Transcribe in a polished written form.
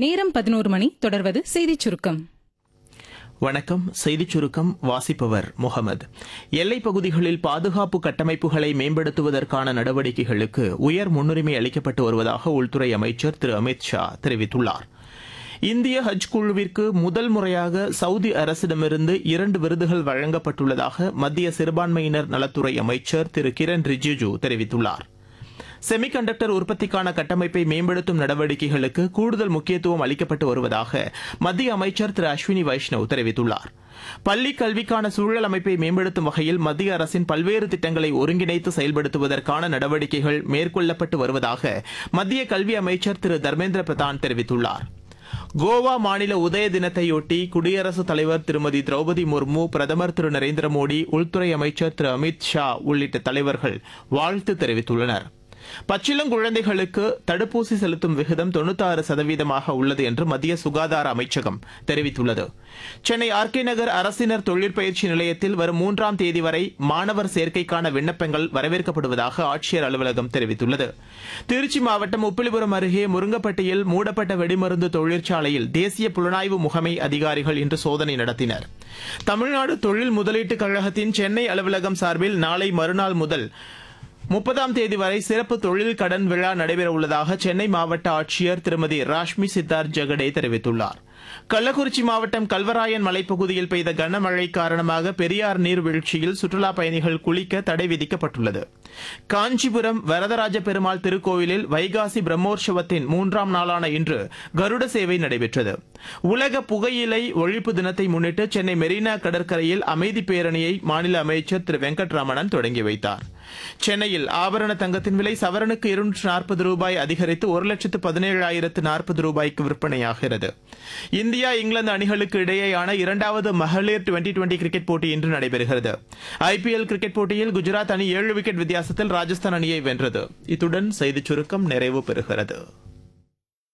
நேரம் 11 மணி. தொடர்வது செய்திச் சுருக்கம். வணக்கம். செய்திச் சுருக்கம் வாசிப்பவர் முகமது. எல்லைப் பகுதிகளில் பாதுகாப்பு கட்டமைப்புகளை மேம்படுத்துவதற்கான நடவடிக்கைகளுக்கு உயர் முன்னுரிமை அளிக்கப்பட்டு வருவதாக உள்துறை அமைச்சர் திரு அமித் ஷா தெரிவித்துள்ளார். இந்திய ஹஜ் குழுவிற்கு முதல் முறையாக சவுதி அரசிடமிருந்து 2 விருதுகள் வழங்கப்பட்டுள்ளதாக மத்திய சிறுபான்மையினர் நலத்துறை அமைச்சர் திரு கிரண் ரிஜிஜு தெரிவித்துள்ளார். செமிகண்டக்டர் உற்பத்திக்கான கட்டமைப்பை மேம்படுத்தும் நடவடிக்கைகளுக்கு கூடுதல் முக்கியத்துவம் அளிக்கப்பட்டு வருவதாக மத்திய அமைச்சர் திரு அஸ்வினி வைஷ்ணவ் தெரிவித்துள்ளார். பள்ளிக் கல்விக்கான சூழல் அமைப்பை மேம்படுத்தும் வகையில் மத்திய அரசின் பல்வேறு திட்டங்களை ஒருங்கிணைத்து செயல்படுத்துவதற்கான நடவடிக்கைகள் மேற்கொள்ளப்பட்டு வருவதாக மத்திய கல்வி அமைச்சர் திரு தர்மேந்திர பிரதான் தெரிவித்துள்ளார். கோவா மாநில உதய தினத்தையொட்டி குடியரசுத் தலைவர் திருமதி திரௌபதி முர்மு, பிரதமர் திரு நரேந்திர மோடி, உள்துறை அமைச்சர் திரு அமித் ஷா உள்ளிட்ட தலைவர்கள் வாழ்த்து தெரிவித்துள்ளனர். பச்சிளங்குழந்தைகளுக்கு தடுப்பூசி செலுத்தும் விகிதம் 96% உள்ளது என்று மத்திய சுகாதார அமைச்சகம் தெரிவித்துள்ளது. சென்னை ஆர்கே நகர் அரசினர் தொழிற்பயிற்சி நிலையத்தில் வரும் 3ஆம் தேதி வரை மாணவர் சேர்க்கைக்கான விண்ணப்பங்கள் வரவேற்கப்படுவதாக ஆட்சியர் அலுவலகம் தெரிவித்துள்ளது. திருச்சி மாவட்டம் உப்பிலிபுரம் அருகே முருங்கப்பட்டியில் மூடப்பட்ட வெடிமருந்து தொழிற்சாலையில் தேசிய புலனாய்வு முகமை அதிகாரிகள் இன்று சோதனை நடத்தினர். தமிழ்நாடு தொழில் முதலீட்டுக் கழகத்தின் சென்னை அலுவலகம் சார்பில் நாளை மறுநாள் முதல் 30ஆம் தேதி வரை சிறப்பு தொழில் கடன் விழா நடைபெறவுள்ளதாக சென்னை மாவட்ட ஆட்சியர் திருமதி ராஷ்மி சித்தார்த் ஜெகடே தெரிவித்துள்ளார். கள்ளக்குறிச்சி மாவட்டம் கல்வராயன் மலைப்பகுதியில் பெய்த கனமழை காரணமாக பெரியார் நீர்வீழ்ச்சியில் சுற்றுலாப் பயணிகள் குளிக்க தடை விதிக்கப்பட்டுள்ளது. காஞ்சிபுரம் வரதராஜ பெருமாள் திருக்கோயிலில் வைகாசி பிரம்மோற்சவத்தின் 3ஆம் நாளான இன்று கருட சேவை நடைபெற்றது. உலக புகையிலை ஒழிப்பு தினத்தை முன்னிட்டு சென்னை மெரினா கடற்கரையில் அமைதி பேரணியை மாநில அமைச்சர் திரு வெங்கட்ராமன் தொடங்கி வைத்தார். சென்னையில் ஆபரண தங்கத்தின் விலை சவரனுக்கு 240 ரூபாய் அதிகரித்து 1,17,040 ரூபாய்க்கு விற்பனையாகிறது. இந்தியா இங்கிலாந்து அணிகளுக்கு இடையேயான 2வது மகளிர் டுவெண்டி கிரிக்கெட் போட்டி இன்று நடைபெறுகிறது. IPL கிரிக்கெட் போட்டியில் குஜராத் அணி 7 விக்கெட் வித்தியாசத்தில் ராஜஸ்தான் அணியை வென்றது. இத்துடன் செய்திச் சுருக்கம் நிறைவு பெறுகிறது.